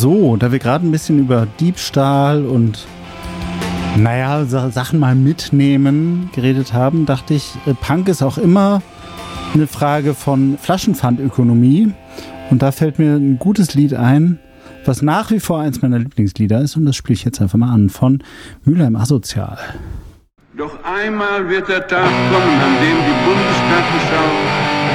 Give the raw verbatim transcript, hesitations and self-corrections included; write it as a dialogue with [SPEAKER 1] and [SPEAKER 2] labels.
[SPEAKER 1] So, da wir gerade ein bisschen über Diebstahl und naja, Sachen mal mitnehmen geredet haben, dachte ich, Punk ist auch immer eine Frage von Flaschenpfandökonomie. Und da fällt mir ein gutes Lied ein, was nach wie vor eins meiner Lieblingslieder ist. Und das spiele ich jetzt einfach mal an, von Mülheim Asozial.
[SPEAKER 2] Doch einmal wird der Tag kommen, an dem die Bundesgartenschau